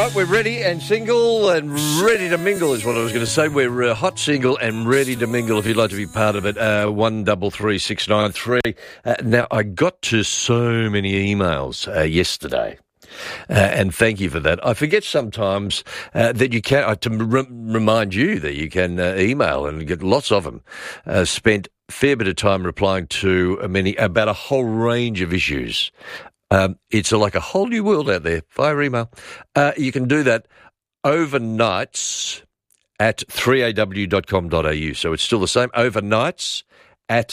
right, we're ready and single and ready to mingle is what I was going to say. We're hot, single and ready to mingle if you'd like to be part of it. 133693. Now, I got to so many emails yesterday. And thank you for that. I forget sometimes that you can, remind you that you can email and get lots of them. Spent a fair bit of time replying to about a whole range of issues. It's like a whole new world out there via email. You can do that overnights at 3aw.com.au. So it's still the same, overnights at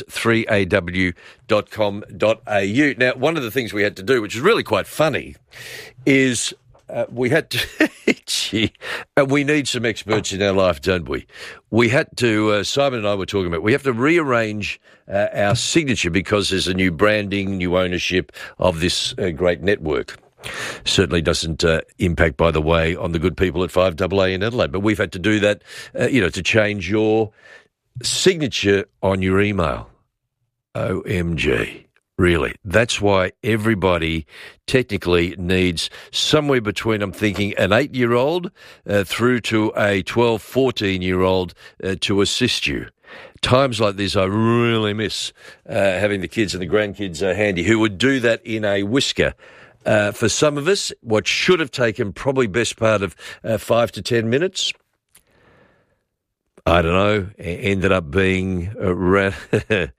3aw.com.au. Now, one of the things we had to do, which is really quite funny, is we had to, we need some experts in our life, don't we? We had to, Simon and I were talking about, we have to rearrange our signature because there's a new branding, new ownership of this great network. Certainly doesn't impact, by the way, on the good people at 5AA in Adelaide, but we've had to do that, to change your signature on your email. OMG. Really. That's why everybody technically needs somewhere between, I'm thinking, an 8-year-old through to a 12, 14-year-old to assist you. Times like this, I really miss having the kids and the grandkids handy who would do that in a whisker. For some of us, what should have taken probably best part of 5 to 10 minutes, I don't know, ended up being around about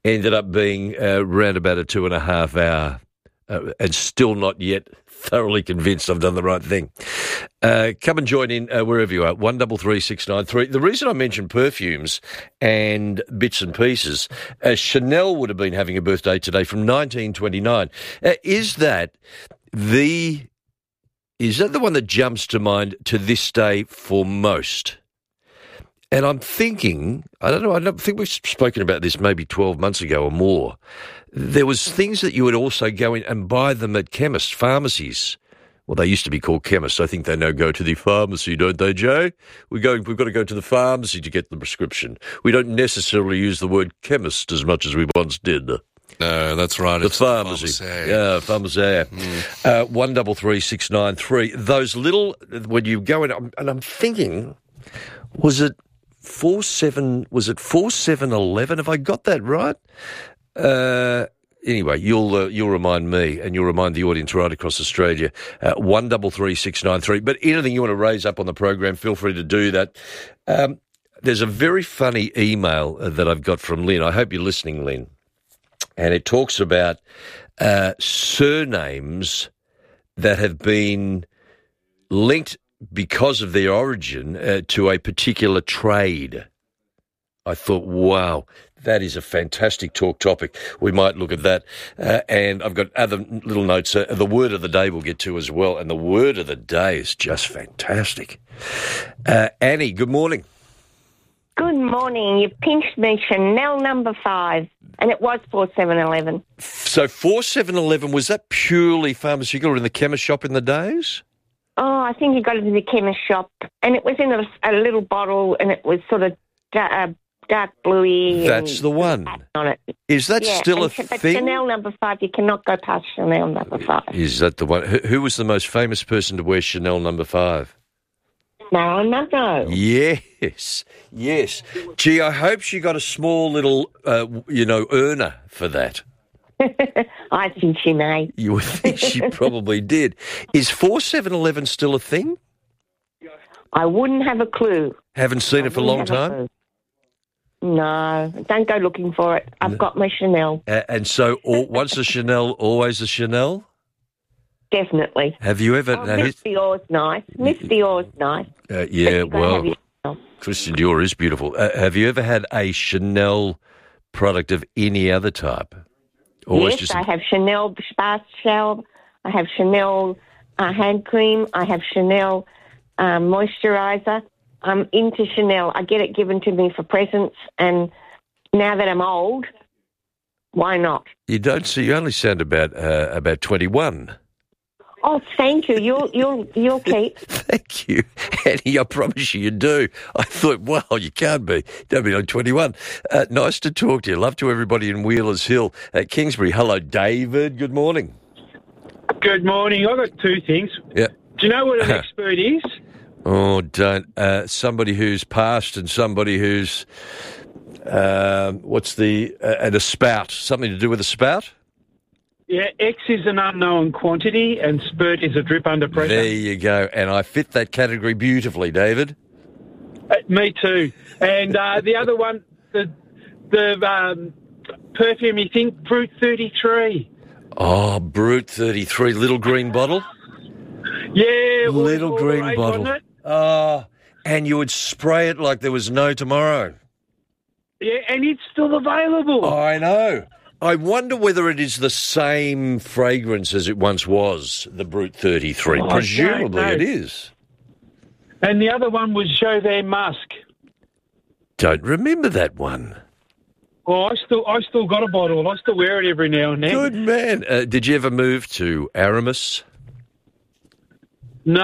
a 2.5 hour, and still not yet thoroughly convinced I've done the right thing. Come and join in wherever you are, 133693. The reason I mentioned perfumes and bits and pieces, Chanel would have been having a birthday today from 1929. Is that the one that jumps to mind to this day for most? And I'm thinking, I don't think we've spoken about this maybe 12 months ago or more. There was things that you would also go in and buy them at chemists, pharmacies. Well, they used to be called chemists. I think they now go to the pharmacy, don't they, Jay? We've got to go to the pharmacy to get the prescription. We don't necessarily use the word chemist as much as we once did. No, that's right. The pharmacy. Yeah, pharmacy. 133693. Those little, when you go in, and I'm thinking, was it 4711? Have I got that right? Anyway, you'll remind me, and you'll remind the audience right across Australia. 133693. But anything you want to raise up on the program, feel free to do that. There's a very funny email that I've got from Lynn. I hope you're listening, Lynn. And it talks about surnames that have been linked because of their origin to a particular trade. I thought, wow, that is a fantastic talk topic. We might look at that. And I've got other little notes. The word of the day we'll get to as well. And the word of the day is just fantastic. Annie, good morning. Good morning. You pinched me, Chanel number 5, and it was 4711. So 4711, was that purely pharmaceutical or in the chemist shop in the days? Oh, I think you got it in the chemist shop, and it was in a little bottle, and it was sort of dark bluey. That's the one. On it. Is that still a but thing? Chanel number 5, you cannot go past Chanel number 5. Is that the one? Who was the most famous person to wear Chanel number 5? Marilyn Monroe. Yes. Gee, I hope she got a small little, earner for that. I think she may. You would think she probably did. Is 4711 still a thing? I wouldn't have a clue. Haven't seen it for a long time? No, don't go looking for it. I've got my Chanel. And so once a Chanel, always a Chanel? Definitely. Have you ever... Miss Dior's nice. Miss Dior's nice. Yeah, well, Christian Dior is beautiful. Have you ever had a Chanel product of any other type? Yes, I have Chanel Bath Shell. I have Chanel hand cream. I have Chanel moisturiser. I'm into Chanel. I get it given to me for presents, and now that I'm old, why not? You only sound about 21. Oh, thank you. You'll keep. Thank you, Annie. I promise you do. I thought, wow, you can't be. Don't be on 21. Nice to talk to you. Love to everybody in Wheelers Hill at Kingsbury. Hello, David. Good morning. Good morning. I've got two things. Yeah. Do you know what an expert is? Oh, don't. Somebody who's passed and somebody who's, and a spout. Something to do with a spout? Yeah, X is an unknown quantity and spurt is a drip under pressure. There you go. And I fit that category beautifully, David. Me too. And the other one, the perfume, you think, Brut 33. Oh, Brut 33, little green bottle? Yeah. Little green right, bottle. wasn't it? Oh, and you would spray it like there was no tomorrow. Yeah, and it's still available. Oh, I know. I wonder whether it is the same fragrance as it once was, the Brut 33. Presumably it is. And the other one was Jovet Musk. Don't remember that one. Oh, I still got a bottle. I still wear it every now and then. Good man. Did you ever move to Aramis? No.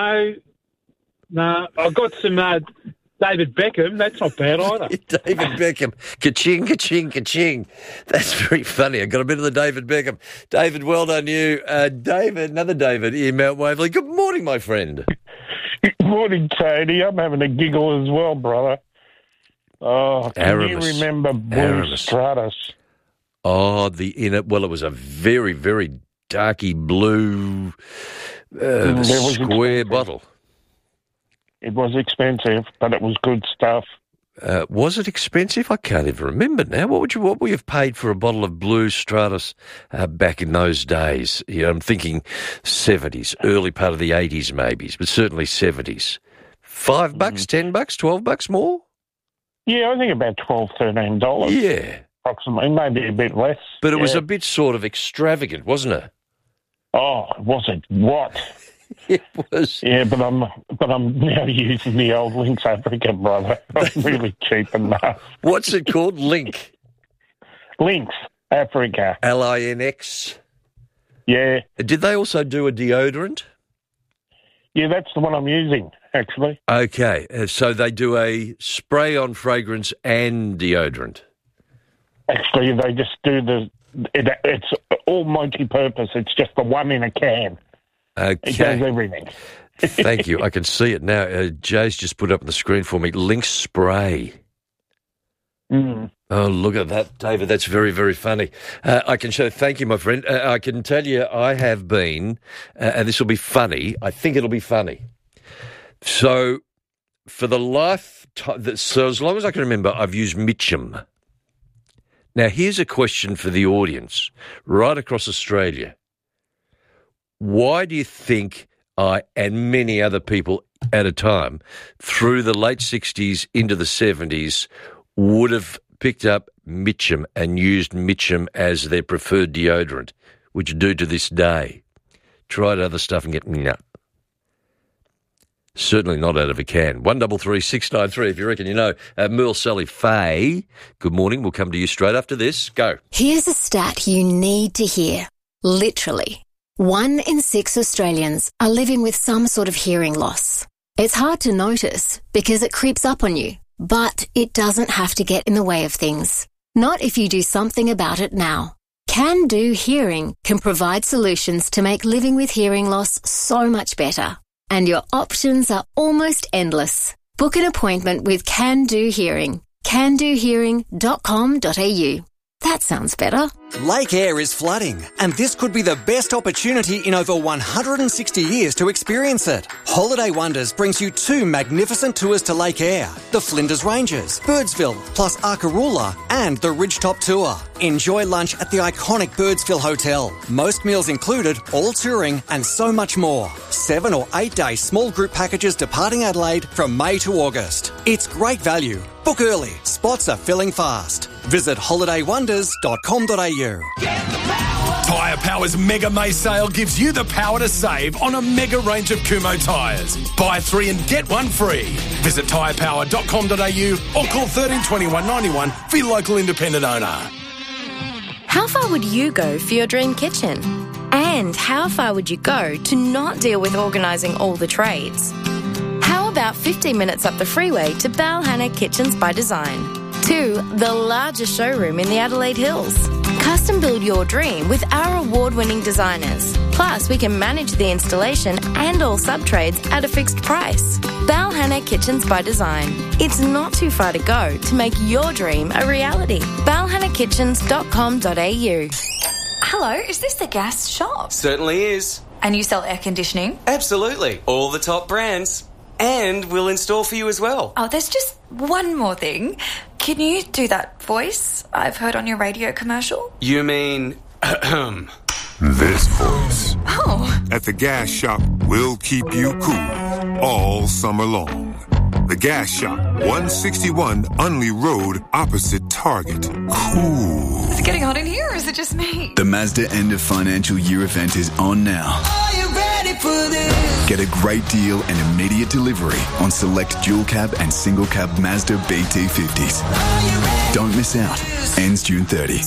I got some David Beckham. That's not bad either. David Beckham. Ka-ching, ka-ching, ka-ching. That's very funny. I got a bit of the David Beckham. David, well done you. David, another David in Mount Waverley. Good morning, my friend. Good morning, Tony. I'm having a giggle as well, brother. Oh, can you remember Blue Stratus? Oh, it was a very, very darky blue square bottle. It was expensive, but it was good stuff. Was it expensive? I can't even remember now. What would you have paid for a bottle of Blue Stratus back in those days? I'm thinking 70s, early part of the 80s maybe, but certainly 70s. $5, $10, $12 more? Yeah, I think about $12, $13. Yeah. Approximately, maybe a bit less. But it was a bit sort of extravagant, wasn't it? Oh, was it? What? It was. Yeah, but I'm now using the old Lynx Africa, brother. I'm really cheap enough. What's it called? Lynx Africa. LINX. Yeah. Did they also do a deodorant? Yeah, that's the one I'm using, actually. Okay, so they do a spray-on fragrance and deodorant. Actually, they just do it's all multi-purpose. It's just the one in a can. Okay. It does everything. Thank you. I can see it now. Jay's just put up on the screen for me. Lynx spray. Mm. Oh, look at that, David. That's very, very funny. I can show. Thank you, my friend. I can tell you I have been, and this will be funny. I think it'll be funny. So, for the lifetime, so as long as I can remember, I've used Mitchum. Now, here's a question for the audience right across Australia. Why do you think I and many other people at a time through the late 60s into the 70s would have picked up Mitchum and used Mitchum as their preferred deodorant, which do to this day? Tried other stuff and get no. Certainly not out of a can. 133 693 if you reckon you know. Merle Sally Faye, good morning. We'll come to you straight after this. Go. Here's a stat you need to hear. Literally. 1 in 6 Australians are living with some sort of hearing loss. It's hard to notice because it creeps up on you, but it doesn't have to get in the way of things. Not if you do something about it now. Can Do Hearing can provide solutions to make living with hearing loss so much better. And your options are almost endless. Book an appointment with Can Do Hearing. candohearing.com.au. That sounds better. Lake Eyre is flooding, and this could be the best opportunity in over 160 years to experience it. Holiday Wonders brings you 2 magnificent tours to Lake Eyre, the Flinders Ranges, Birdsville, plus Arkaroola, and the Ridgetop Tour. Enjoy lunch at the iconic Birdsville Hotel. Most meals included, all touring, and so much more. 7 or 8 day small group packages departing Adelaide from May to August. It's great value. Book early. Spots are filling fast. Visit holidaywonders.com.au. Tyre Power's Mega May sale gives you the power to save on a mega range of Kumho tyres. Buy 3 and get 1 free. Visit tyrepower.com.au or call 13 21 91 for your local independent owner. How far would you go for your dream kitchen? And how far would you go to not deal with organising all the trades? How about 15 minutes up the freeway to Balhanna Kitchens by Design? 2, the largest showroom in the Adelaide Hills. Custom build your dream with our award-winning designers. Plus, we can manage the installation and all sub-trades at a fixed price. Balhanna Kitchens by Design. It's not too far to go to make your dream a reality. balhannakitchens.com.au. Hello, is this the gas shop? Certainly is. And you sell air conditioning? Absolutely. All the top brands. And we'll install for you as well. Oh, there's just one more thing. Can you do that voice I've heard on your radio commercial? You mean... This voice. Oh. At the gas shop, we'll keep you cool all summer long. The Gas Shop, 161 Unley Road, opposite Target. Cool. Is it getting hot in here, or is it just me? The Mazda end of financial year event is on now. Are you ready for this? Get a great deal and immediate delivery on select dual cab and single cab Mazda BT50s. Don't miss out. Ends June 30.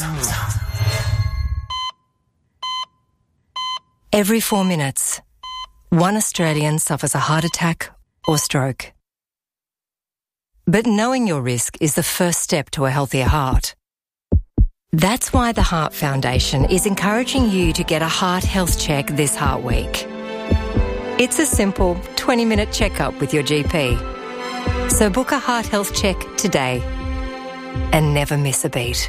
Every 4 minutes, one Australian suffers a heart attack or stroke. But knowing your risk is the first step to a healthier heart. That's why the Heart Foundation is encouraging you to get a heart health check this Heart Week. It's a simple 20-minute checkup with your GP. So book a heart health check today and never miss a beat.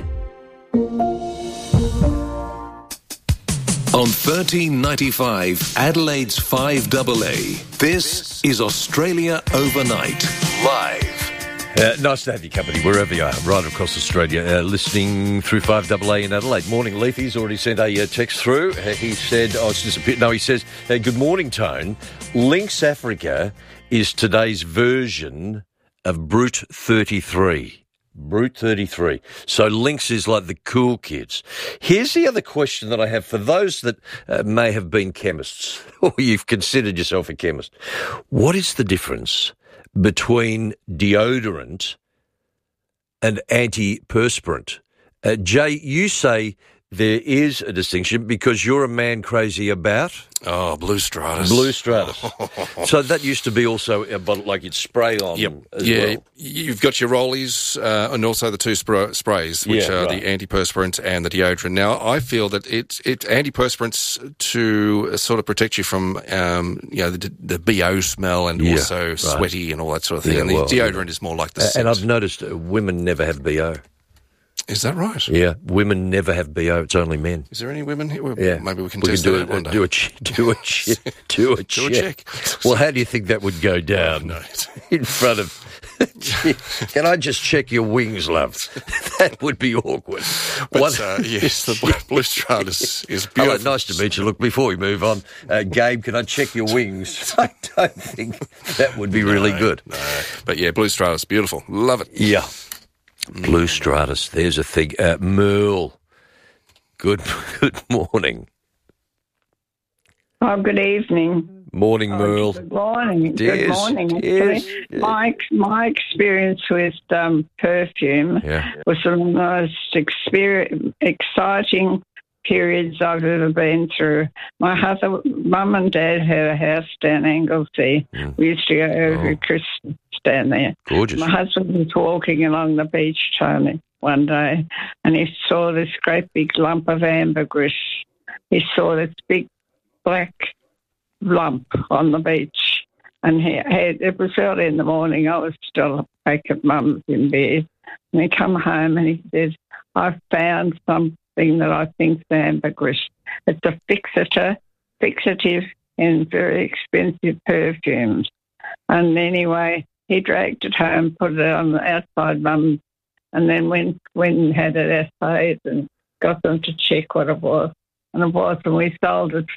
On 1395, Adelaide's 5AA, this is Australia Overnight, live. Nice to have your company wherever you are, right across Australia, listening through 5AA in Adelaide. Morning, Leafy's already sent a text through. He said, it's disappeared. No, he says, good morning, Tone. Lynx Africa is today's version of Brute 33. Brute 33. So Lynx is like the cool kids. Here's the other question that I have for those that may have been chemists, or you've considered yourself a chemist. What is the difference between deodorant and antiperspirant? Jay, you say there is a distinction because you're a man crazy about... Oh, Blue Stratus. Blue Stratus. So that used to be also a bottle, like you'd spray on as well. You've got your rollies and also the two sprays, which are the antiperspirant and the deodorant. Now, I feel that it's antiperspirants to sort of protect you from, the BO smell and also sweaty and all that sort of thing. And the deodorant is more like the scent. And I've noticed women never have BO. Is that right? Yeah, women never have BO. It's only men. Is there any women here? Yeah. Maybe we can test that one day. Do a check. Well, how do you think that would go down in front of... Can I just check your wings, love? That would be awkward. But, yes, the Blue Stratus is beautiful. Hello, nice to meet you. Look, before we move on, Gabe, can I check your wings? I don't think that would be really good. No, but yeah, Blue Stratus, beautiful. Love it. Yeah. Blue Stratus, there's a thing. Merle, good morning. Oh, good evening. Morning, Merle. Good morning. Cheers. Good morning. Cheers. My experience with perfume was the most exciting periods I've ever been through. My mum and dad had a house down Anglesey. We used to go every Christmas down there. Gorgeous. My husband was walking along the beach, Tony, one day, and he saw this great big lump of ambergris. He saw this big black lump on the beach, and it was early in the morning. I was still back at Mum's in bed, and he come home and he said, I found something that I think is ambergris. It's a fixative in very expensive perfumes. And anyway, he dragged it home, put it on the outside Mum, and then went and had it assayed and got them to check what it was. And it was, and we sold it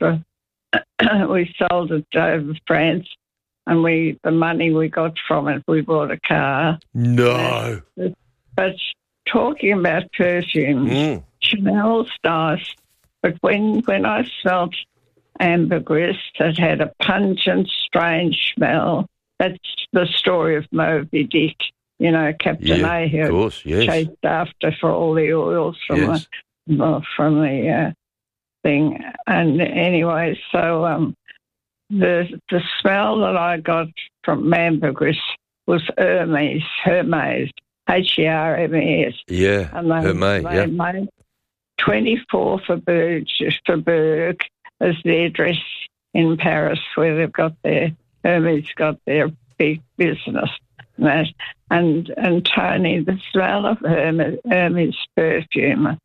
over France, and the money we got from it, we bought a car. No. But talking about perfumes, Chanel's nice, but when I smelt ambergris that had a pungent, strange smell, that's the story of Moby Dick. You know, Captain Ahab chased after for all the oils from the thing. And anyway, so the smell that I got from ambergris was Hermes, Hermes. Yeah, and they made 24 for Berg as the address in Paris where they've got Hermes got their big business. And Tony, the smell of Hermes perfume.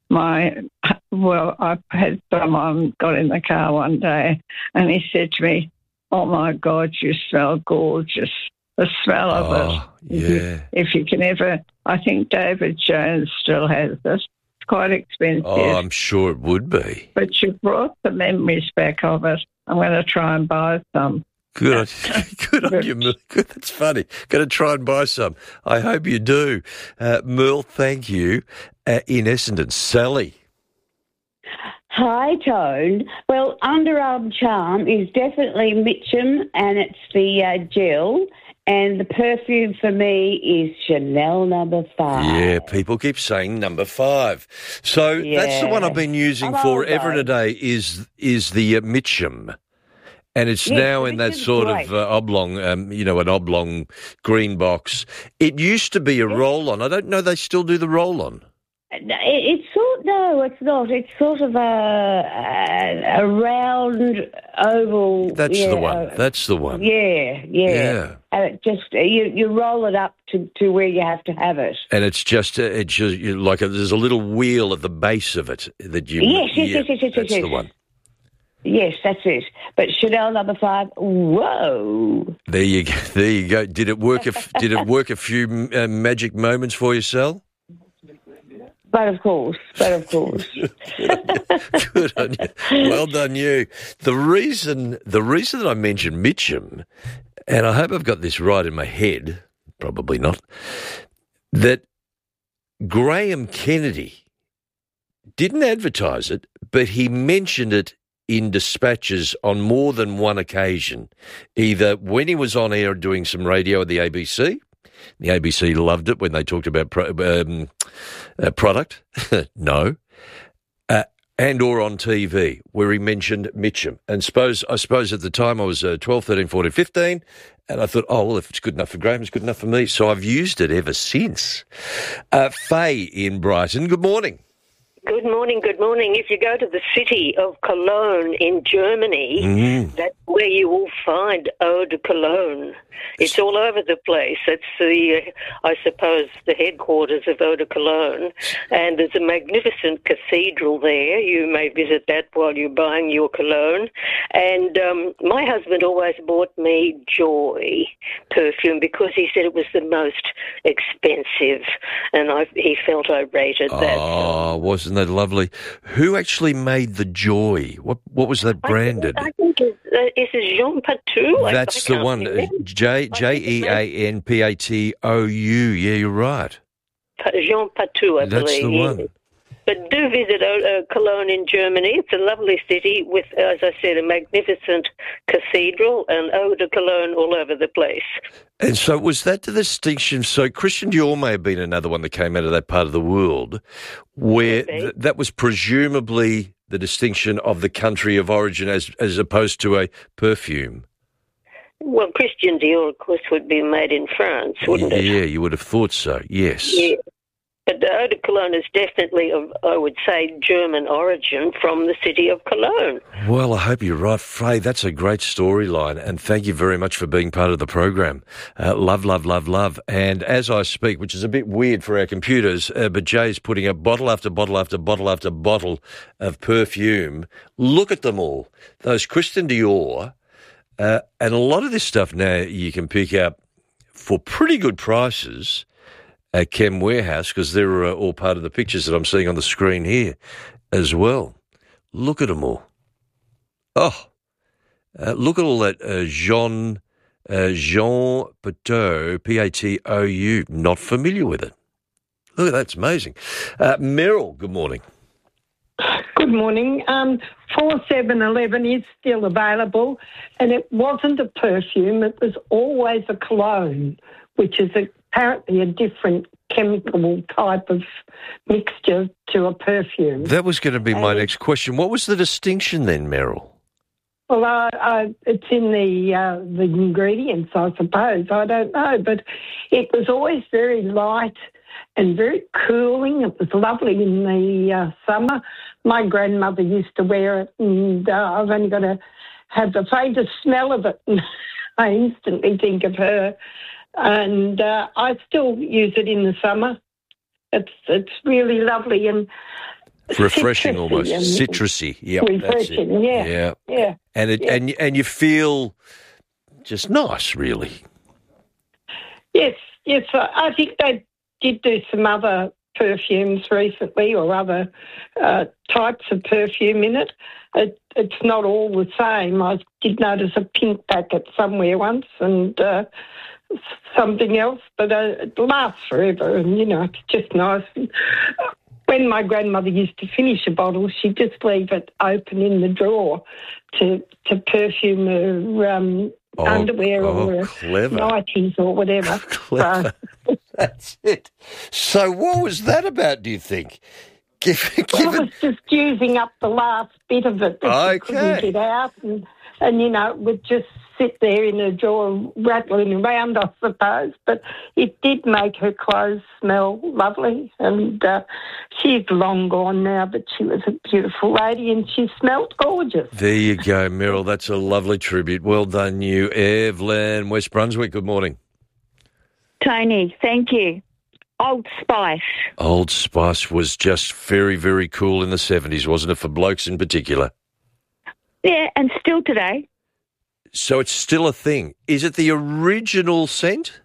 I had someone got in the car one day and he said to me, "Oh my God, you smell gorgeous." The smell of it. Yeah. If you can ever, I think David Jones still has it. It's quite expensive. Oh, I'm sure it would be. But you brought the memories back of it. I'm going to try and buy some. Good on you, Merle. Good, that's funny. Going to try and buy some. I hope you do. Merle, thank you. In Essendon, Sally. Hi, Tone. Well, Underarm Charm is definitely Mitchum, and it's the gel. And the perfume for me is Chanel No. 5. Yeah, people keep saying No. 5. So that's the one I've been using forever and a day is the Mitchum. And it's now in that sort of oblong, an oblong green box. It used to be a roll-on. I don't know they still do the roll-on. No, it's not. It's sort of a round oval. That's the one. That's the one. Yeah. And it just you roll it up to where you have to have it. And it's just like there's a little wheel at the base of it that you. Yes. That's the one. Yes, that's it. But Chanel No. 5. Whoa! There you go. Did it work? Did it work a few magic moments for you, Sal? But of course. Good on you. Well done, you. The reason that I mentioned Mitchum, and I hope I've got this right in my head, probably not, that Graham Kennedy didn't advertise it, but he mentioned it in dispatches on more than one occasion, either when he was on air doing some radio at the ABC. The ABC loved it when they talked about product, no, and or on TV where he mentioned Mitchum. And I suppose at the time I was 12, 13, 14, 15, and I thought, oh, well, if it's good enough for Graham, it's good enough for me. So I've used it ever since. Faye in Brighton, good morning. Good morning. If you go to the city of Cologne in Germany, that's where you will find Eau de Cologne. It's all over the place. It's I suppose, the headquarters of Eau de Cologne. And there's a magnificent cathedral there. You may visit that while you're buying your cologne. And my husband always bought me Joy perfume because he said it was the most expensive. And he felt I rated that. Oh, wasn't that lovely? Who actually made the Joy? What was that branded? I think it's Jean Patou. That's the one. Jeanpatou. Yeah, you're right. Jean Patou, I believe. That's the one. But do visit Cologne in Germany. It's a lovely city with, as I said, a magnificent cathedral and Eau de Cologne all over the place. And so was that the distinction? So Christian Dior may have been another one that came out of that part of the world where that was presumably the distinction of the country of origin as opposed to a perfume. Well, Christian Dior, of course, would be made in France, wouldn't it? Yeah, you would have thought so, yes. Yeah. But the Eau de Cologne is definitely of, I would say, German origin from the city of Cologne. Well, I hope you're right, Frey. That's a great storyline, and thank you very much for being part of the program. Love. And as I speak, which is a bit weird for our computers, but Jay's putting up bottle after bottle after bottle after bottle of perfume. Look at them all. Those Christian Dior, and a lot of this stuff now you can pick up for pretty good prices at Chem Warehouse, because they're all part of the pictures that I'm seeing on the screen here as well. Look at them all. Oh, look at all that Jean Patou, Patou. Not familiar with it. Look at that, it's amazing. Meryl, good morning. Good morning. 4711 is still available, and it wasn't a perfume, it was always a cologne, which is apparently a different chemical type of mixture to a perfume. That was going to be my next question. What was the distinction then, Meryl? Well, it's in the ingredients, I suppose. I don't know, but it was always very light and very cooling. It was lovely in the summer, my grandmother used to wear it, and I've only got to have the faintest smell of it, and I instantly think of her. And I still use it in the summer. It's really lovely and refreshing, almost citrusy. Yeah, refreshing. Yeah. And you feel just nice, really. Yes. I think they did do some other perfumes recently, or other types of perfume in it. It's not all the same. I did notice a pink packet somewhere once, and something else, but it lasts forever, and, it's just nice. When my grandmother used to finish a bottle, she'd just leave it open in the drawer to perfume her underwear or clever. nighties or whatever. Clever. That's it. So what was that about, do you think? I was just using up the last bit of it that you couldn't get out, and it would just sit there in a drawer rattling around, I suppose. But it did make her clothes smell lovely. And she's long gone now, but she was a beautiful lady and she smelled gorgeous. There you go, Meryl. That's a lovely tribute. Well done, you. Evelyn, West Brunswick, good morning. Tony, thank you. Old Spice. Old Spice was just very, very cool in the 70s, wasn't it, for blokes in particular? Yeah, and still today. So it's still a thing. Is it the original scent?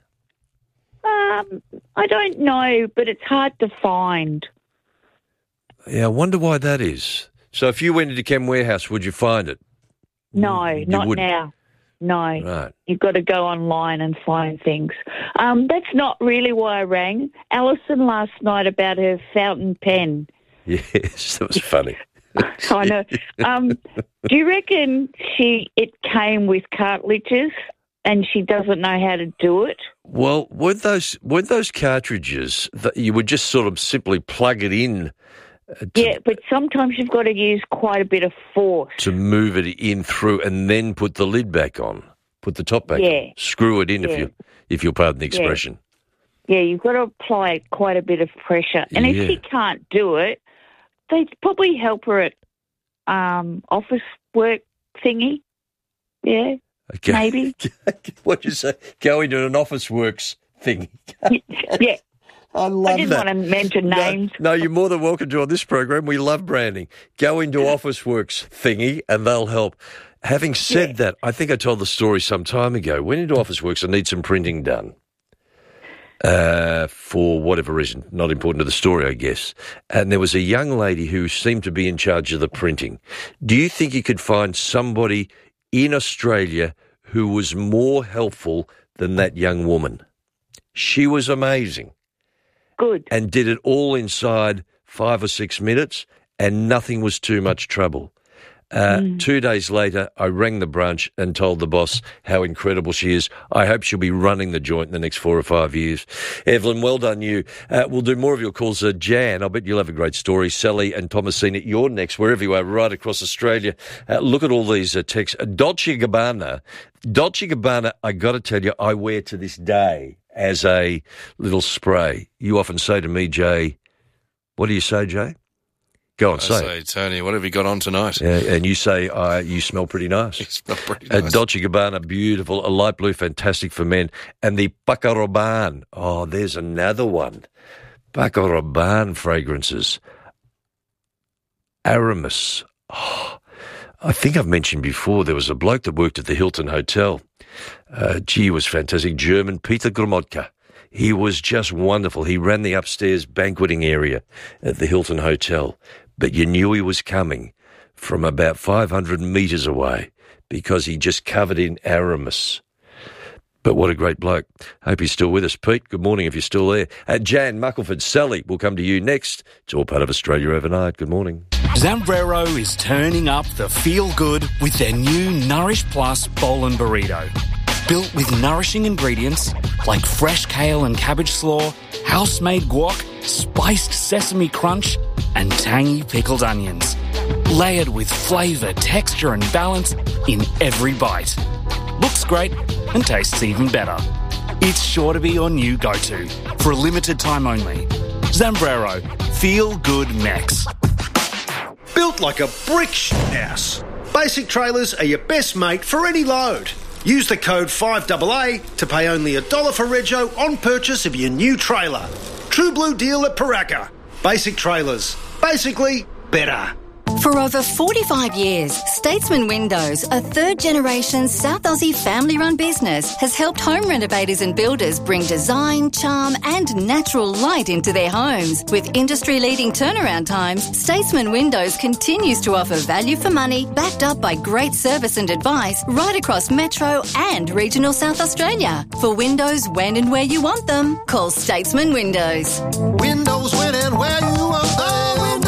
I don't know, but it's hard to find. Yeah, I wonder why that is. So if you went into Chem Warehouse, would you find it? No, not now. No. Right. You've got to go online and find things. That's not really why I rang. Alison last night about her fountain pen. Yes, that was funny. I know. Do you reckon it came with cartridges and she doesn't know how to do it? Well, weren't those cartridges that you would just sort of simply plug it in? Yeah, but sometimes you've got to use quite a bit of force. To move it in through and then put the lid back on, put the top back on. Screw it in if you'll pardon the expression. Yeah, you've got to apply quite a bit of pressure. And if she can't do it, they'd probably help her at office work thingy. Yeah, okay. Maybe. What'd you say? Go into an office works thingy. Yeah. I love I didn't want to mention names. No, you're more than welcome to on this program. We love branding. Go into Officeworks thingy and they'll help. Having said that, I think I told the story some time ago. Went into Officeworks, I need some printing done. For whatever reason, not important to the story, I guess. And there was a young lady who seemed to be in charge of the printing. Do you think you could find somebody in Australia who was more helpful than that young woman? She was amazing. Good. And did it all inside 5 or 6 minutes, and nothing was too much trouble. 2 days later, I rang the branch and told the boss how incredible she is. I hope she'll be running the joint in the next 4 or 5 years. Evelyn, well done you. We'll do more of your calls. Jan, I bet you'll have a great story. Sally and Thomasina, you're next, wherever you are, right across Australia. Look at all these texts. Dolce Gabbana, I got to tell you, I wear to this day as a little spray. You often say to me, Jay, what do you say, Jay? Go on, say it. Tony, what have you got on tonight? And you say, you smell pretty nice. You smell pretty nice. Dolce Gabbana, beautiful. A light blue, fantastic for men. And the Paco Rabanne. Oh, there's another one. Paco Rabanne fragrances. Aramis. Oh, I think I've mentioned before, there was a bloke that worked at the Hilton Hotel. He was fantastic. German, Peter Gromodka. He was just wonderful. He ran the upstairs banqueting area at the Hilton Hotel. But you knew he was coming from about 500 metres away because he just covered in Aramis. But what a great bloke. Hope he's still with us. Pete, good morning if you're still there. Jan, Muckleford, Sally, we'll come to you next. It's all part of Australia Overnight. Good morning. Zambrero is turning up the feel-good with their new Nourish Plus Bowl and Burrito. Built with nourishing ingredients like fresh kale and cabbage slaw, house-made guac, spiced sesame crunch, and tangy pickled onions. Layered with flavour, texture and balance in every bite. Looks great and tastes even better. It's sure to be your new go-to for a limited time only. Zambrero, feel good Mex. like a brick house. Basic Trailers are your best mate for any load. Use the code 5AA to pay only $1 for rego on purchase of your new trailer. True blue deal at Paraka. Basic Trailers. Basically, better. For over 45 years, Statesman Windows, a third-generation South Aussie family-run business, has helped home renovators and builders bring design, charm and natural light into their homes. With industry-leading turnaround times, Statesman Windows continues to offer value for money, backed up by great service and advice right across Metro and regional South Australia. For windows when and where you want them, call Statesman Windows. Windows when and where you want them.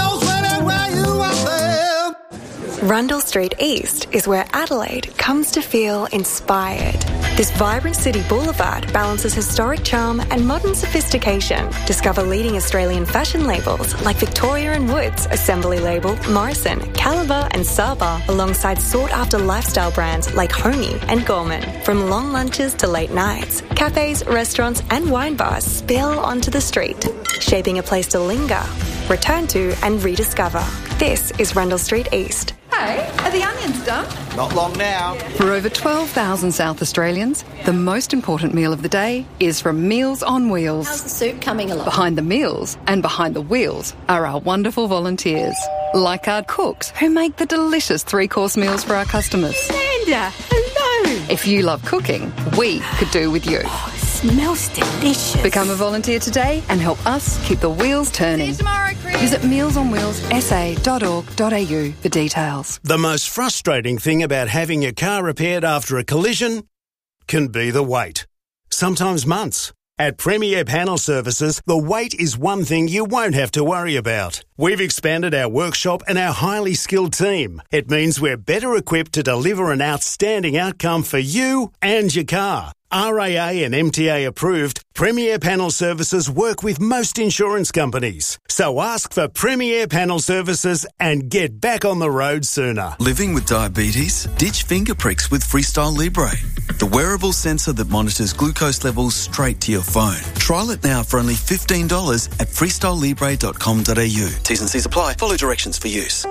Rundle Street East is where Adelaide comes to feel inspired. This vibrant city boulevard balances historic charm and modern sophistication. Discover leading Australian fashion labels like Victoria and Woods, Assembly Label, Morrison, Caliber and Saba, alongside sought-after lifestyle brands like Honey and Gorman. From long lunches to late nights, cafes, restaurants and wine bars spill onto the street, shaping a place to linger, return to and rediscover. This is Rundle Street East. Hey, are the onions done? Not long now. For over 12,000 South Australians, the most important meal of the day is from Meals on Wheels. How's the soup coming along? Behind the meals and behind the wheels are our wonderful volunteers, like our cooks who make the delicious three-course meals for our customers. Amanda, hello. If you love cooking, we could do with you. Oh, it smells delicious. Become a volunteer today and help us keep the wheels turning. See you tomorrow, Chris. Visit mealsonwheelssa.org.au for details. The most frustrating thing about having your car repaired after a collision can be the wait. Sometimes months. At Premier Panel Services, the wait is one thing you won't have to worry about. We've expanded our workshop and our highly skilled team. It means we're better equipped to deliver an outstanding outcome for you and your car. RAA and MTA approved, Premier Panel Services work with most insurance companies. So ask for Premier Panel Services and get back on the road sooner. Living with diabetes? Ditch finger pricks with Freestyle Libre, the wearable sensor that monitors glucose levels straight to your phone. Trial it now for only $15 at freestylelibre.com.au. T's and C's apply. Follow directions for use.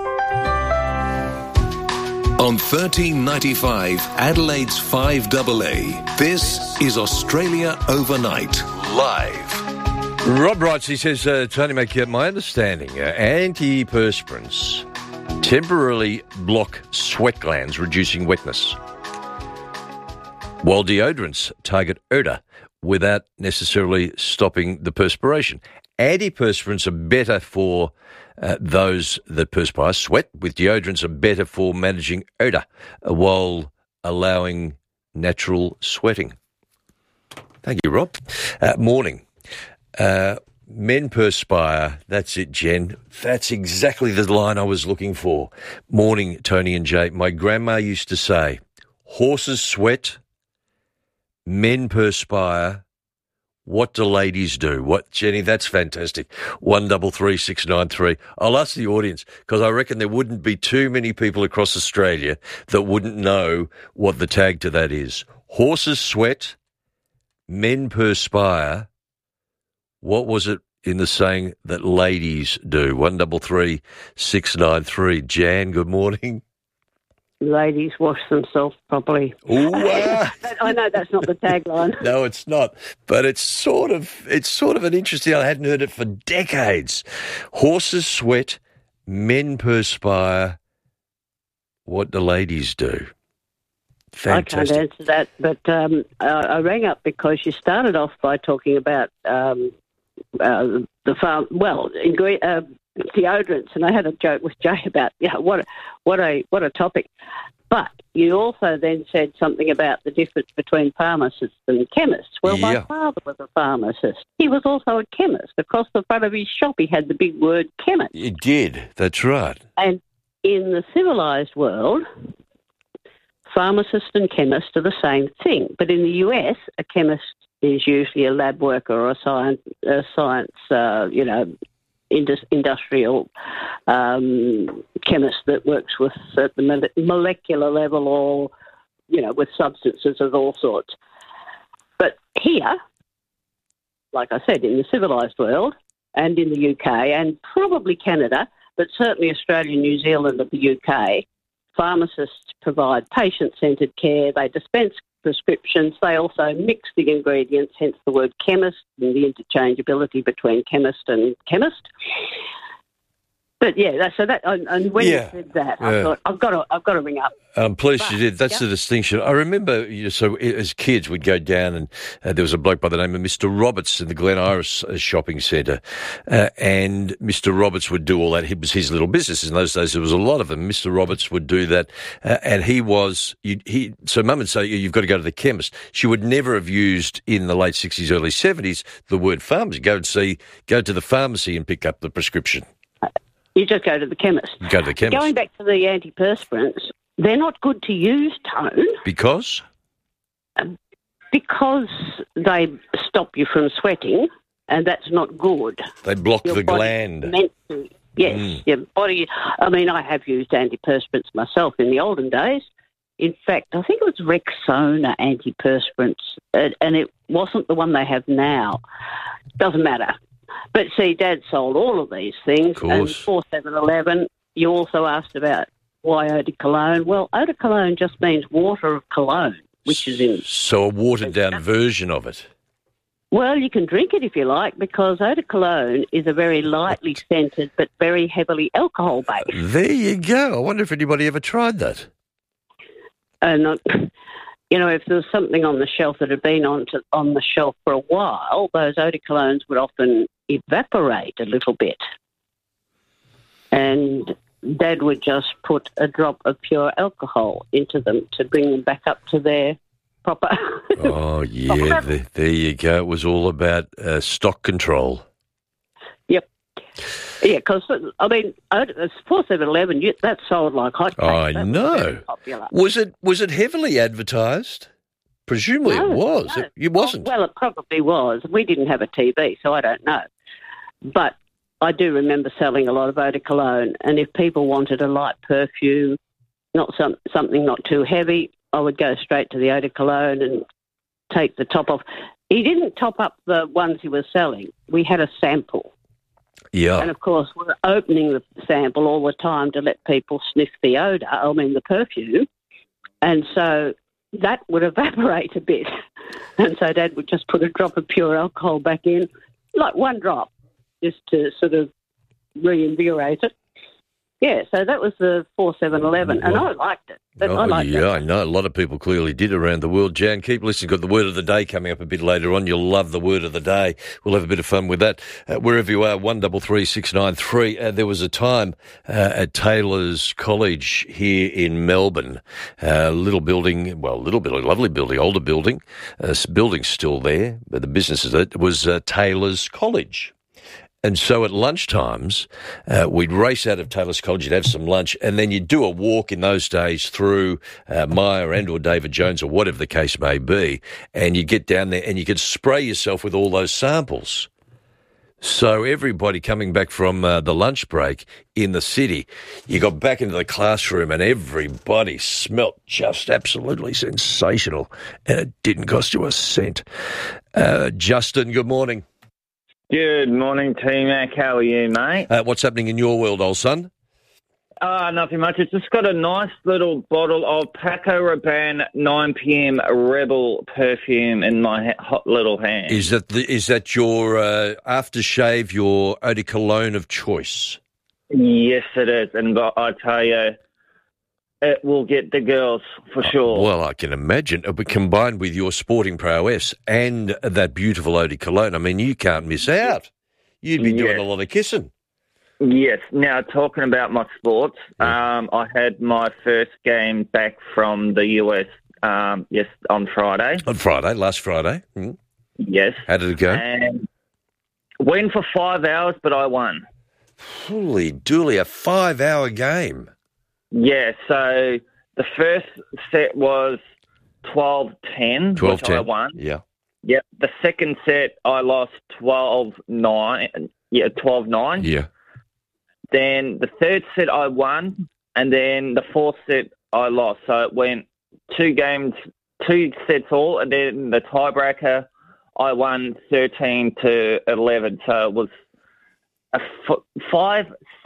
On 1395 Adelaide's 5AA, this is Australia Overnight, live. Rob writes, he says, Tony, make my understanding, antiperspirants temporarily block sweat glands, reducing wetness, while deodorants target odour without necessarily stopping the perspiration. Antiperspirants are better for those that perspire, sweat, with deodorants are better for managing odour while allowing natural sweating. Thank you, Rob. Morning. Men perspire. That's it, Jen. That's exactly the line I was looking for. Morning, Tony and Jay. My grandma used to say, horses sweat, men perspire. What do ladies do? What, Jenny? That's fantastic. 133693. I'll ask the audience because I reckon there wouldn't be too many people across Australia that wouldn't know what the tag to that is. Horses sweat, men perspire. What was it in the saying that ladies do? 133693. Jan, good morning. Ladies wash themselves properly. Ooh, I know that's not the tagline. No, it's not. But it's sort of an interesting. I hadn't heard it for decades. Horses sweat, men perspire. What do ladies do? Fantastic. I can't answer that, but I rang up because you started off by talking about the farm. Well, deodorants, and I had a joke with Jay about what a topic. But you also then said something about the difference between pharmacists and chemists. Well, my father was a pharmacist. He was also a chemist. Across the front of his shop, he had the big word chemist. He did. That's right. And in the civilised world, pharmacist and chemist are the same thing. But in the US, a chemist is usually a lab worker or a science industrial chemist that works with at the molecular level or, with substances of all sorts. But here, like I said, in the civilised world and in the UK and probably Canada, but certainly Australia, New Zealand and the UK, pharmacists provide patient-centred care. They dispense prescriptions. They also mix the ingredients, hence the word chemist and the interchangeability between chemist and chemist. But yeah, so that, and when you said that, I thought I've got to ring up. I'm pleased you did. That's the distinction. I remember, so as kids, we'd go down and there was a bloke by the name of Mr. Roberts in the Glen Iris shopping centre, and Mr. Roberts would do all that. It was his little business. In those days, there was a lot of them. Mr. Roberts would do that, and so Mum would say, you've got to go to the chemist. She would never have used in the late 60s, early 70s the word pharmacy. Go to the pharmacy and pick up the prescription. You just go to the chemist. Go to the chemist. Going back to the antiperspirants, they're not good to use, Tone. Because? Because they stop you from sweating, and that's not good. They block the gland. Meant to. Yes, your body. I mean, I have used antiperspirants myself in the olden days. In fact, I think it was Rexona antiperspirants, and it wasn't the one they have now. Doesn't matter. But see, Dad sold all of these things. And for 7-Eleven, you also asked about why eau de cologne. Well, eau de cologne just means water of cologne, which is in... So a watered-down version of it. Well, you can drink it if you like, because eau de cologne is a very lightly scented but very heavily alcohol-based. There you go. I wonder if anybody ever tried that. And... You know, if there was something on the shelf that had been on the shelf for a while, those eau de colognes would often evaporate a little bit. And Dad would just put a drop of pure alcohol into them to bring them back up to their proper... Oh, yeah, there you go. It was all about stock control. Yep. Yeah, because, I mean, for 7-Eleven, that sold like hotcakes. I know. Was it heavily advertised? Presumably it was. No. It wasn't. Well, it probably was. We didn't have a TV, so I don't know. But I do remember selling a lot of eau de cologne, and if people wanted a light perfume, something not too heavy, I would go straight to the eau de cologne and take the top off. He didn't top up the ones he was selling. We had a sample. Yeah. And, of course, we're opening the sample all the time to let people sniff the odour, the perfume. And so that would evaporate a bit. And so Dad would just put a drop of pure alcohol back in, like one drop, just to sort of reinvigorate it. Yeah, so that was the 4-7-11, and I liked it. I liked it. I know. A lot of people clearly did around the world. Jan, keep listening. Got the word of the day coming up a bit later on. You'll love the word of the day. We'll have a bit of fun with that. Wherever you are, 133693. There was a time at Taylor's College here in Melbourne, lovely building, older building. Building's still there, but the business is it was Taylor's College. And so at lunchtimes, we'd race out of Taylor's College, you'd have some lunch, and then you'd do a walk in those days through Myer and or David Jones or whatever the case may be, and you'd get down there and you could spray yourself with all those samples. So everybody coming back from the lunch break in the city, you got back into the classroom and everybody smelt just absolutely sensational, and it didn't cost you a cent. Justin, good morning. Good morning, T-Mac. How are you, mate? What's happening in your world, old son? Nothing much. It's just got a nice little bottle of Paco Rabanne 9pm Rebel perfume in my hot little hand. Is that your aftershave, your eau de cologne of choice? Yes, it is. And I tell you, it will get the girls for sure. Well, I can imagine. But combined with your sporting prowess and that beautiful eau de cologne, I mean, you can't miss out. You'd be doing a lot of kissing. Yes. Now, talking about my sports, I had my first game back from the US, on Friday. Last Friday. Mm. Yes. How did it go? And went for 5 hours, but I won. Holy dooly, a 5-hour game. Yeah, so the first set was 12-10, which I won. Yeah. Yep. The second set, I lost 12-9. Yeah, 12-9. Yeah. Then the third set, I won. And then the fourth set, I lost. So it went 2 sets all. And then the tiebreaker, I won 13-11. So it was a 5-set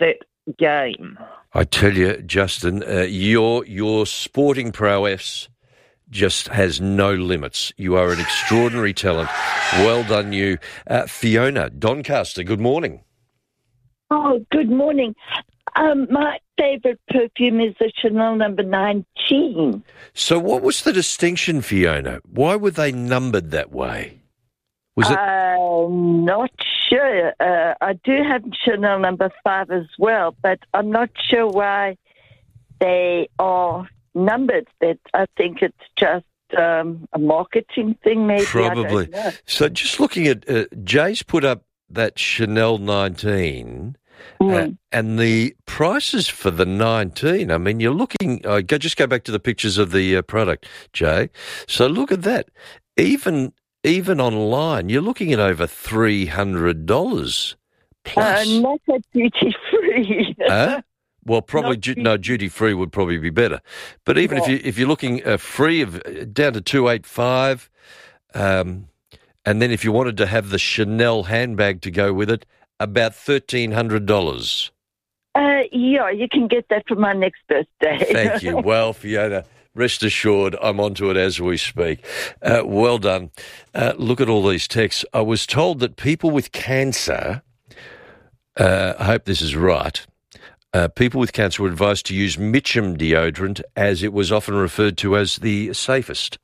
game. I tell you, Justin, your sporting prowess just has no limits. You are an extraordinary talent. Well done, you. Fiona Doncaster, good morning. Oh, good morning. My favourite perfume is the Chanel number 19. So what was the distinction, Fiona? Why were they numbered that way? Was it? Not sure. I do have Chanel number 5 as well, but I'm not sure why they are numbered. That I think it's just a marketing thing, maybe. Probably. I don't know. So just looking at, Jay's put up that Chanel 19, and the prices for the 19, I mean, you're looking, just go back to the pictures of the product, Jay. So look at that. Even online, you're looking at over $300 plus. Not at duty free. Well, probably duty free would probably be better. But even if you're looking free of down to $285, and then if you wanted to have the Chanel handbag to go with it, about $1,300. Yeah, you can get that for my next birthday. Thank you. Well, Fiona, rest assured, I'm onto it as we speak. Well done. Look at all these texts. I was told that people with cancer, I hope this is right, people with cancer were advised to use Mitchum deodorant as it was often referred to as the safest.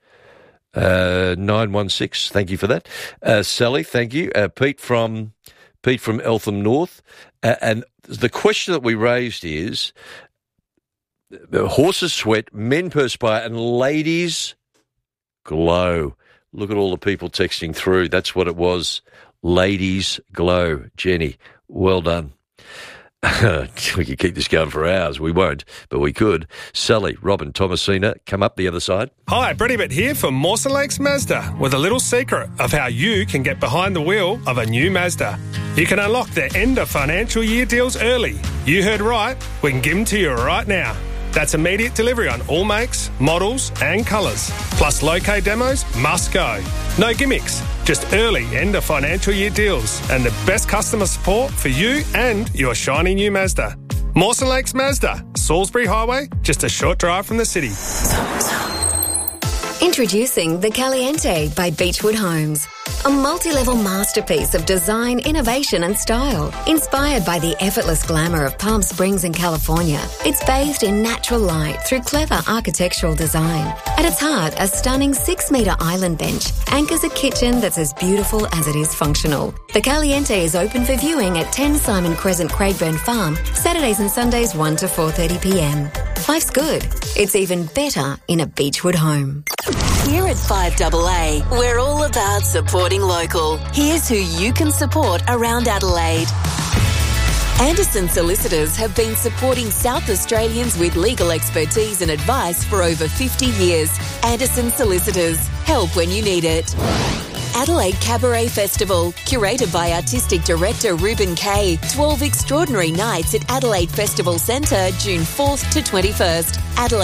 916, thank you for that. Sally, thank you. Pete from Eltham North. And the question that we raised is, horses sweat, men perspire, and ladies glow. Look at all the people texting through. That's what it was. Ladies glow. Jenny, well done. We could keep this going for hours. We won't, but we could. Sally, Robin, Thomasina, come up the other side. Hi, Brett Ibbott here from Mawson Lakes Mazda with a little secret of how you can get behind the wheel of a new Mazda. You can unlock their end of financial year deals early. You heard right. We can give them to you right now. That's immediate delivery on all makes, models and colours. Plus low-K demos must go. No gimmicks, just early end of financial year deals and the best customer support for you and your shiny new Mazda. Mawson Lakes Mazda, Salisbury Highway, just a short drive from the city. Introducing the Caliente by Beechwood Homes. A multi-level masterpiece of design, innovation and style. Inspired by the effortless glamour of Palm Springs in California, it's bathed in natural light through clever architectural design. At its heart, a stunning 6-metre island bench anchors a kitchen that's as beautiful as it is functional. The Caliente is open for viewing at 10 Simon Crescent, Craigburn Farm, Saturdays and Sundays 1 to 4:30pm. Life's good. It's even better in a Beechwood home. Here at 5AA, we're all about supporting local. Here's who you can support around Adelaide. Anderson Solicitors have been supporting South Australians with legal expertise and advice for over 50 years. Anderson Solicitors. Help when you need it. Adelaide Cabaret Festival, curated by Artistic Director Ruben Kay. 12 extraordinary nights at Adelaide Festival Centre, June 4th to 21st.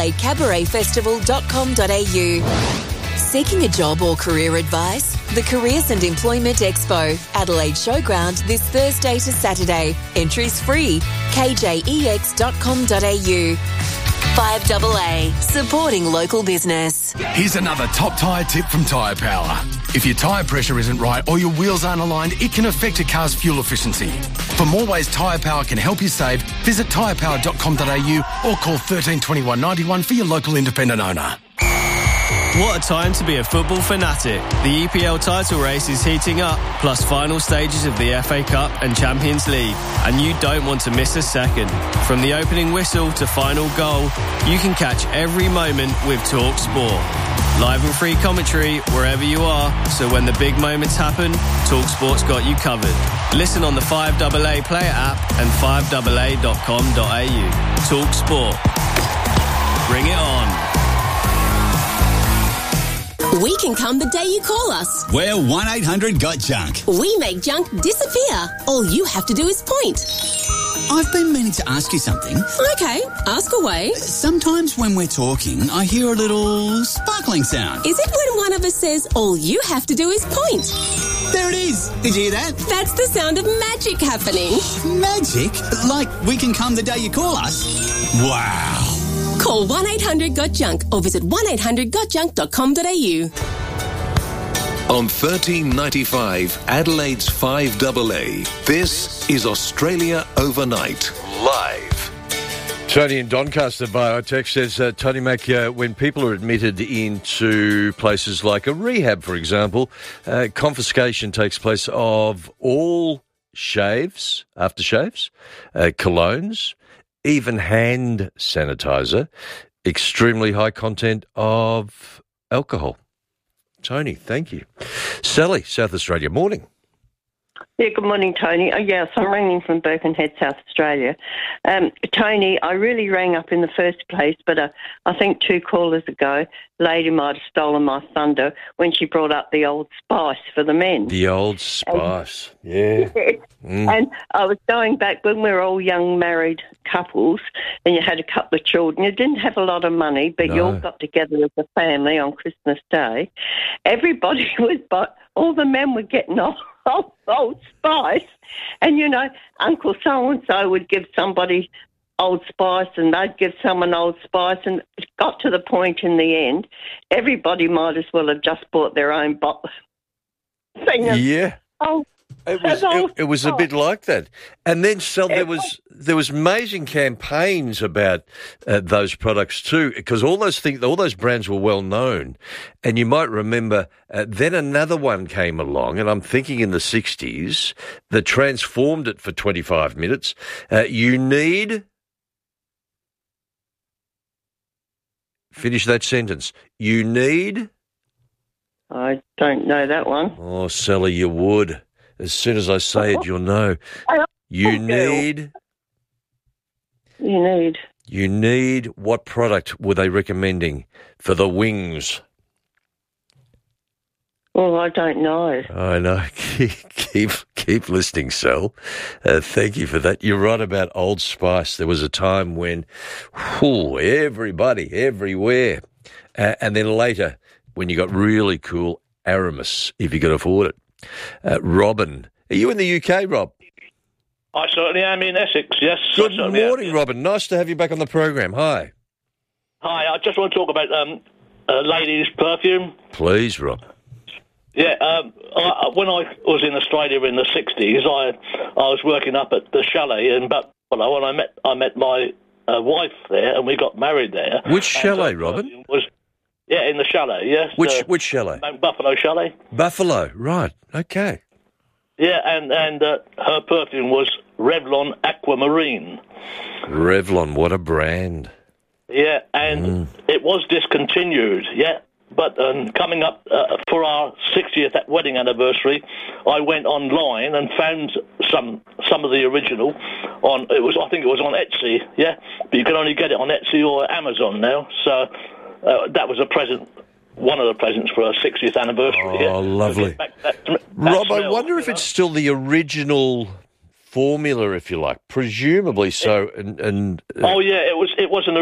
AdelaideCabaretFestival.com.au. Seeking a job or career advice? The Careers and Employment Expo, Adelaide Showground, this Thursday to Saturday. Entries free. KJEX.com.au. 5AA, supporting local business. Here's another top tyre tip from Tyre Power. If your tyre pressure isn't right or your wheels aren't aligned, it can affect a car's fuel efficiency. For more ways Tyre Power can help you save, visit tyrepower.com.au or call 13 21 91 for your local independent owner. What a time to be a football fanatic. The EPL title race is heating up, plus final stages of the FA Cup and Champions League. And you don't want to miss a second. From the opening whistle to final goal, you can catch every moment with Talk Sport. Live and free commentary wherever you are, so when the big moments happen, Talk Sport's got you covered. Listen on the 5AA player app and 5AA.com.au. Talk Sport. Bring it on. We can come the day you call us. We're 1-800-GOT-JUNK. We make junk disappear. All you have to do is point. I've been meaning to ask you something. Okay, ask away. Sometimes when we're talking, I hear a little sparkling sound. Is it when one of us says, all you have to do is point? There it is. Did you hear that? That's the sound of magic happening. Magic? Like we can come the day you call us? Wow. Call 1-800-GOT-JUNK or visit 1-800-GOTJUNK.com.au. On 1395 Adelaide's 5AA, this is Australia Overnight, live. Tony in Doncaster via text says, Tony Mac, when people are admitted into places like a rehab, for example, confiscation takes place of all shaves, aftershaves, colognes, even hand sanitizer, extremely high content of alcohol. Tony, thank you. Sally, South Australia, morning. Yeah, good morning, Tony. Yes, I'm ringing from Birkenhead, South Australia. Tony, I really rang up in the first place, but I think 2 callers ago, lady might have stolen my thunder when she brought up the Old Spice for the men. The Old Spice, yeah. And I was going back when we were all young married couples and you had a couple of children. You didn't have a lot of money, but you all got together as a family on Christmas Day. Everybody was, all the men were getting off Old Spice, and you know, Uncle so-and-so would give somebody Old Spice and they'd give someone Old Spice, and it got to the point in the end, everybody might as well have just bought their own bottle thing. Yeah. It was a bit like that. And then there was amazing campaigns about those products too, because all those brands were well known. And you might remember then another one came along, and I'm thinking in the 60s, that transformed it for 25 minutes. Finish that sentence. I don't know that one. Oh, Sally, you would. As soon as I say it, you'll know. You need what product were they recommending for the wings? Well, I don't know. I know. Keep listening, Sal. Thank you for that. You're right about Old Spice. There was a time when everybody, everywhere. And then later, when you got really cool, Aramis, if you could afford it. Robin, are you in the UK, Rob? I certainly am in Essex, yes. Good morning, Robin. Nice to have you back on the program. Hi. Hi, I just want to talk about ladies' perfume. Please, Rob. Yeah, when I was in Australia in the 60s, I was working up at the chalet in Buffalo, and I met my wife there, and we got married there. Which chalet, Robin? In the chalet, yes. Which chalet? Buffalo Chalet. Buffalo, right, okay. Yeah, and her perfume was Revlon Aquamarine. Revlon, what a brand. Yeah, and it was discontinued, yeah. But coming up for our 60th wedding anniversary, I went online and found some of the original I think it was on Etsy, yeah. But you can only get it on Etsy or Amazon now, so... that was a present, one of the presents for our 60th anniversary. Oh, lovely. Rob, I wonder if it's still the original formula, if you like. Presumably so. Oh, yeah, it was an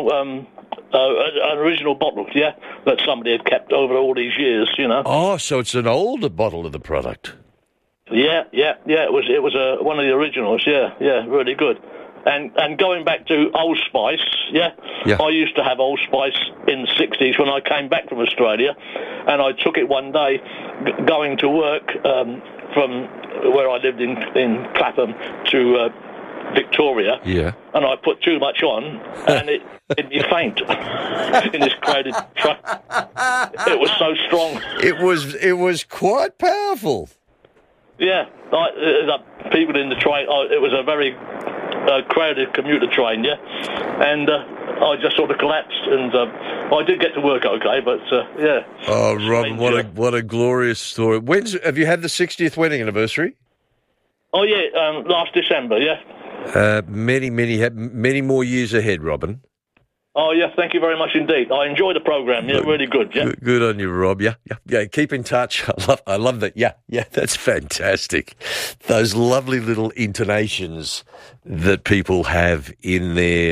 original bottle, yeah, that somebody had kept over all these years, you know. Oh, so it's an older bottle of the product. Yeah. It was one of the originals. Yeah, really good. And going back to Old Spice, yeah, I used to have Old Spice in the 60s when I came back from Australia, and I took it one day going to work from where I lived in Clapham to Victoria, and I put too much on, and it made me faint in this crowded truck. It was so strong. It was quite powerful. Yeah, the people in the train. It was a very crowded commuter train, yeah, and I just sort of collapsed, and I did get to work okay, but yeah. Oh, Robin, what a glorious story. Have you had the 60th wedding anniversary? Oh yeah, last December, yeah. Many more years ahead, Robin. Oh, yeah, thank you very much indeed. I enjoy the program. Yeah, really good. Yeah, good on you, Rob. Yeah. Keep in touch. I love that. Yeah, that's fantastic. Those lovely little intonations that people have in their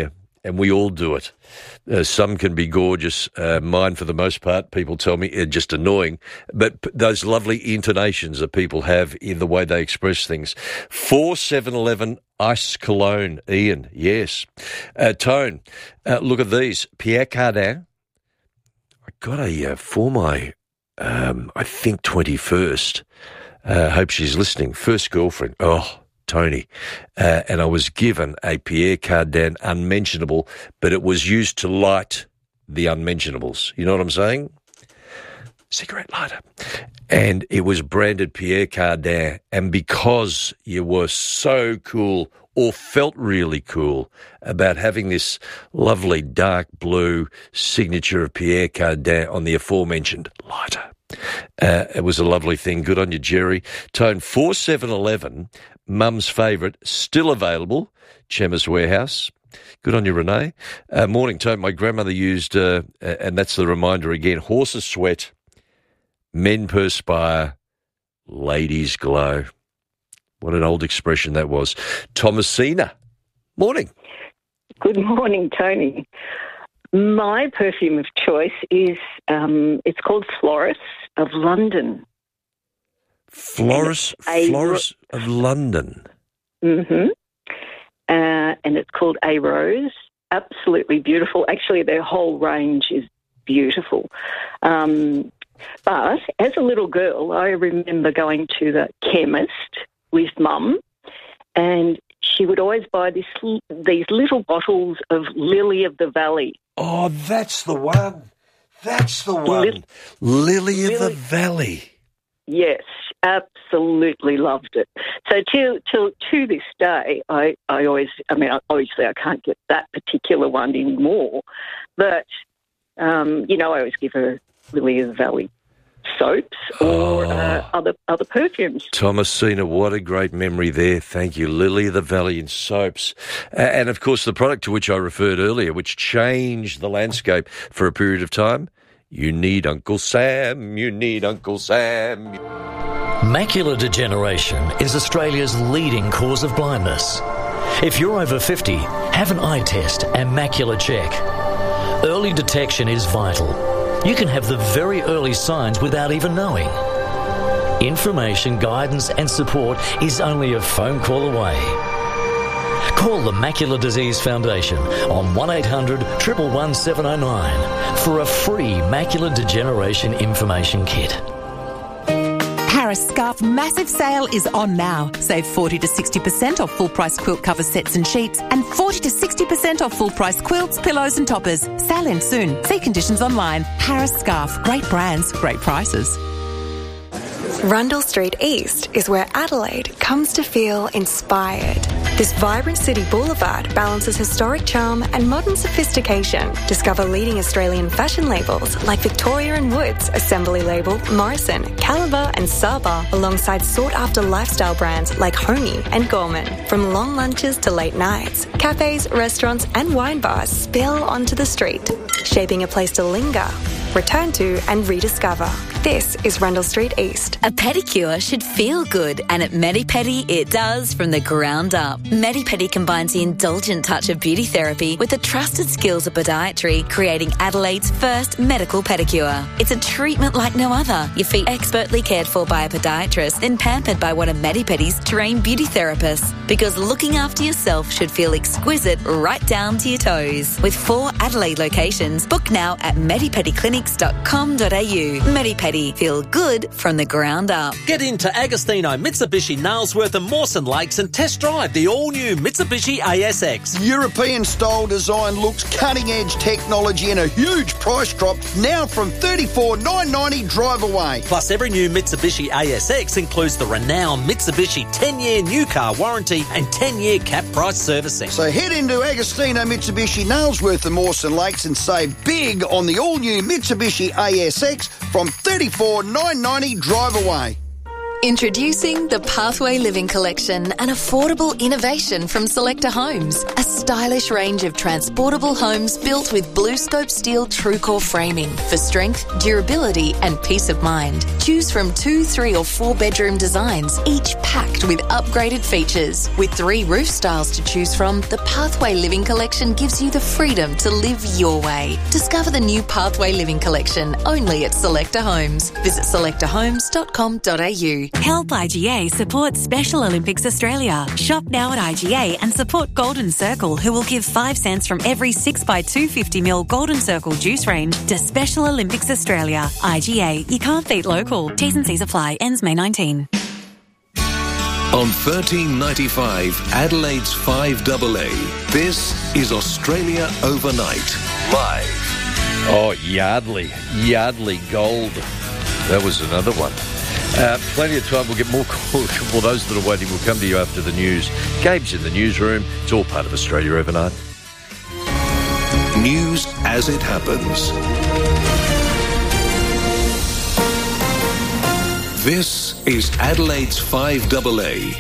and we all do it. Some can be gorgeous. Mine, for the most part, people tell me, are just annoying. But those lovely intonations that people have in the way they express things. 4711 Ice Cologne, Ian, yes. Tone, look at these. Pierre Cardin. I got a, for my, I think, 21st. Hope she's listening. First girlfriend. Oh, Tony. And I was given a Pierre Cardin unmentionable, but it was used to light the unmentionables. You know what I'm saying? Cigarette lighter. And it was branded Pierre Cardin. And because you were so cool or felt really cool about having this lovely dark blue signature of Pierre Cardin on the aforementioned lighter, it was a lovely thing. Good on you, Jerry. Tone 4711, Mum's favourite, still available, Chemist Warehouse. Good on you, Renee. Morning, Tone. My grandmother used, and that's the reminder again, horses sweat, men perspire, ladies glow. What an old expression that was. Thomasina, morning. Good morning, Tony. My perfume of choice is, it's called Floris of London. Floris of London. Mm-hmm. And it's called A Rose. Absolutely beautiful. Actually, their whole range is beautiful. But as a little girl, I remember going to the chemist with Mum, and she would always buy these little bottles of Lily of the Valley. Oh, that's the one. That's the one. Lily of the Valley. Yes, absolutely loved it. So to this day, I always, obviously I can't get that particular one anymore, but, I always give her Lily of the Valley soaps or other perfumes. Thomasina, what a great memory there. Thank you. Lily of the Valley in soaps. And, of course, the product to which I referred earlier, which changed the landscape for a period of time, you need Uncle Sam, you need Uncle Sam. Macular degeneration is Australia's leading cause of blindness. If you're over 50, have an eye test and macular check. Early detection is vital. You can have the very early signs without even knowing. Information, guidance and support is only a phone call away. Call the Macular Disease Foundation on 1800 111 709 for a free macular degeneration information kit. Harris Scarf Massive Sale is on now. Save 40 to 60% off full-price quilt cover sets and sheets and 40 to 60% off full-price quilts, pillows and toppers. Sale ends soon. See conditions online. Harris Scarf. Great brands, great prices. Rundle Street East is where Adelaide comes to feel inspired. This vibrant city boulevard balances historic charm and modern sophistication. Discover leading Australian fashion labels like Victoria & Woods, Assembly Label, Morrison, Caliber and Saba, alongside sought-after lifestyle brands like Homey and Gorman. From long lunches to late nights, cafes, restaurants and wine bars spill onto the street, shaping a place to linger, return to and rediscover. This is Rundle Street East. A pedicure should feel good, and at Medipedi it does from the ground up. Medipedi combines the indulgent touch of beauty therapy with the trusted skills of podiatry, creating Adelaide's first medical pedicure. It's a treatment like no other. Your feet expertly cared for by a podiatrist, then pampered by one of Medipedi's trained beauty therapists. Because looking after yourself should feel exquisite right down to your toes. With 4 Adelaide locations, book now at medipediclinics.com.au. Medipedi, feel good from the ground up. Get into Agostino, Mitsubishi, Nailsworth and Mawson Lakes and test drive the all-new Mitsubishi ASX. European-style design looks, cutting-edge technology and a huge price drop now from $34,990 drive away. Plus, every new Mitsubishi ASX includes the renowned Mitsubishi 10-year new car warranty and 10-year cap price servicing. So head into Agostino, Mitsubishi, Nailsworth and Mawson Lakes and save big on the all-new Mitsubishi ASX from $34,990 drive away. Introducing the Pathway Living Collection, an affordable innovation from Selector Homes. A stylish range of transportable homes built with BlueScope steel TrueCore framing for strength, durability and peace of mind. Choose from 2, 3 or 4 bedroom designs, each packed with upgraded features. With 3 roof styles to choose from, the Pathway Living Collection gives you the freedom to live your way. Discover the new Pathway Living Collection only at Selector Homes. Visit selectorhomes.com.au. Help IGA support Special Olympics Australia. Shop now at IGA and support Golden Circle, who will give 5 cents from every 6x250ml Golden Circle juice range to Special Olympics Australia. IGA, you can't beat local. T's and C's apply. Ends May 19. On 1395 Adelaide's 5AA, this is Australia Overnight, live. Oh, Yardley Gold. That was another one. Plenty of time. We'll get more calls. For those that are waiting, we'll come to you after the news. Gabe's in the newsroom. It's all part of Australia Overnight. News as it happens. This is Adelaide's 5AA.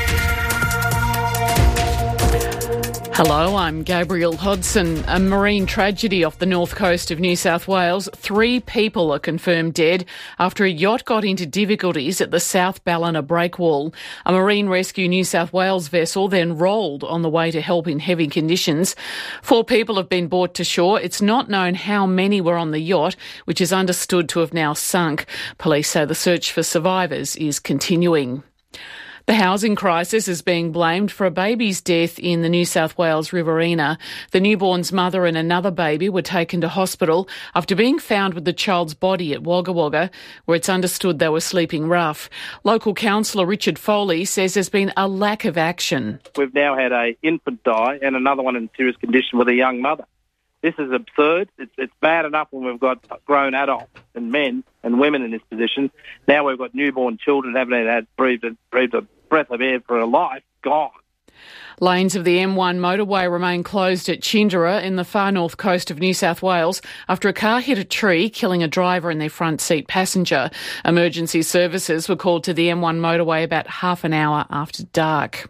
Hello, I'm Gabrielle Hodson. A marine tragedy off the north coast of New South Wales. 3 people are confirmed dead after a yacht got into difficulties at the South Ballina breakwall. A Marine Rescue New South Wales vessel then rolled on the way to help in heavy conditions. 4 people have been brought to shore. It's not known how many were on the yacht, which is understood to have now sunk. Police say the search for survivors is continuing. The housing crisis is being blamed for a baby's death in the New South Wales Riverina. The newborn's mother and another baby were taken to hospital after being found with the child's body at Wagga Wagga, where it's understood they were sleeping rough. Local councillor Richard Foley says there's been a lack of action. We've now had an infant die and another one in serious condition with a young mother. This is absurd. It's bad enough when we've got grown adults and men and women in this position. Now we've got newborn children haven't had breathed a breath of air for a life. Gone. Lanes of the M1 motorway remain closed at Chindera in the far north coast of New South Wales after a car hit a tree, killing a driver and their front seat passenger. Emergency services were called to the M1 motorway about half an hour after dark.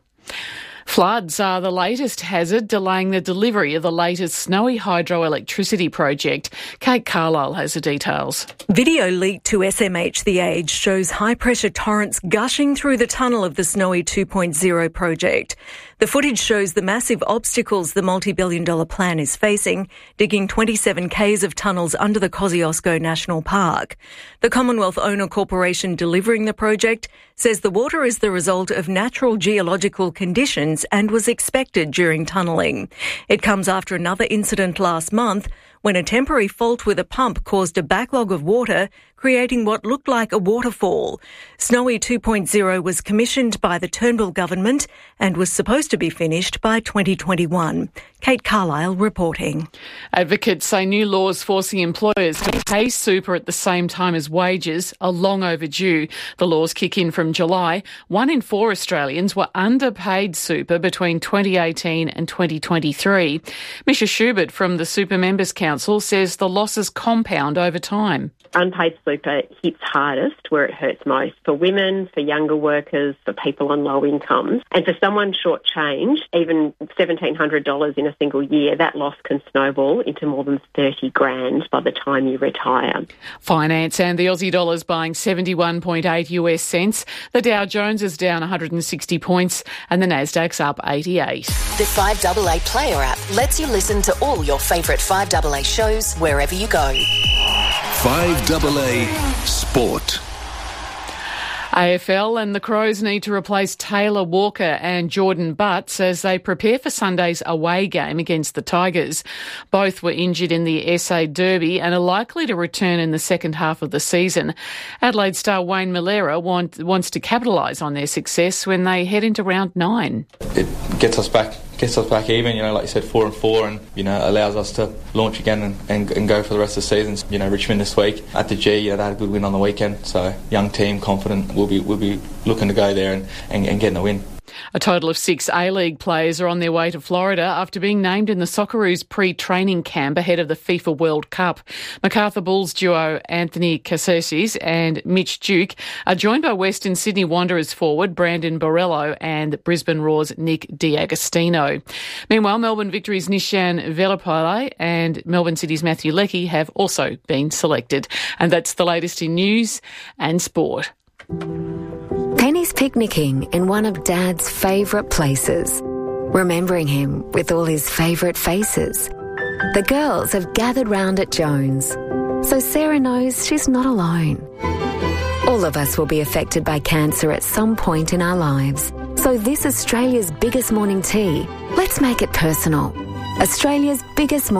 Floods are the latest hazard, delaying the delivery of the latest Snowy hydroelectricity project. Kate Carlisle has the details. Video leaked to SMH The Age shows high-pressure torrents gushing through the tunnel of the Snowy 2.0 project. The footage shows the massive obstacles the multi-billion-dollar plan is facing, digging 27 k's of tunnels under the Kosciuszko National Park. The Commonwealth Owner Corporation delivering the project says the water is the result of natural geological conditions and was expected during tunnelling. It comes after another incident last month when a temporary fault with a pump caused a backlog of water, creating what looked like a waterfall. Snowy 2.0 was commissioned by the Turnbull government and was supposed to be finished by 2021. Kate Carlisle reporting. Advocates say new laws forcing employers to pay super at the same time as wages are long overdue. The laws kick in from July. 1 in 4 Australians were underpaid super between 2018 and 2023. Misha Schubert from the Super Members Council says the losses compound over time. Unpaid super hits hardest where it hurts most for women, for younger workers, for people on low incomes. And for someone shortchanged, even $1,700 in a single year, that loss can snowball into more than $30,000 by the time you retire. Finance and the Aussie dollar's buying 71.8 US cents. The Dow Jones is down 160 points and the Nasdaq's up 88. The 5AA Player app lets you listen to all your favourite 5AA shows wherever you go. 5AA Sport. AFL and the Crows need to replace Taylor Walker and Jordan Butts as they prepare for Sunday's away game against the Tigers. Both were injured in the SA Derby and are likely to return in the second half of the season. Adelaide star Wayne Milera wants to capitalise on their success when they head into round 9. It gets us back even, like you said, 4-4, and, allows us to launch again and go for the rest of the season. Richmond this week at the G, they had a good win on the weekend, so young team, confident, we'll be looking to go there and getting a win. A total of 6 A-League players are on their way to Florida after being named in the Socceroos pre-training camp ahead of the FIFA World Cup. Macarthur Bulls duo Anthony Caceres and Mitch Duke are joined by Western Sydney Wanderers forward Brandon Borrello and Brisbane Roar's Nick D'Agostino. Meanwhile, Melbourne Victory's Nishan Velapale and Melbourne City's Matthew Leckie have also been selected. And that's the latest in news and sport. Penny's picnicking in one of Dad's favourite places, remembering him with all his favourite faces. The girls have gathered round at Jones, so Sarah knows she's not alone. All of us will be affected by cancer at some point in our lives. So this Australia's biggest morning tea, let's make it personal. Australia's biggest morning